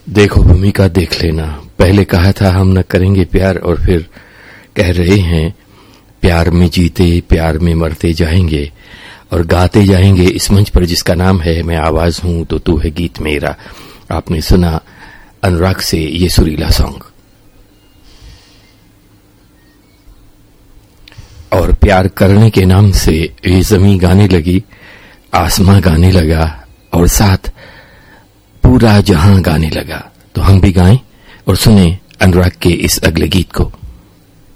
देखो भूमिका देख लेना, पहले कहा था हम न करेंगे प्यार और फिर कह रहे हैं प्यार में जीते प्यार में मरते जाएंगे और गाते जाएंगे इस मंच पर जिसका नाम है मैं आवाज हूं तो तू है गीत मेरा। आपने सुना अनुराग से ये सुरीला सॉन्ग। और प्यार करने के नाम से ये जमीन गाने लगी, आसमां गाने लगा और साथ पूरा जहां गाने लगा। तो हम भी गाएं और सुने अनुराग के इस अगले गीत को।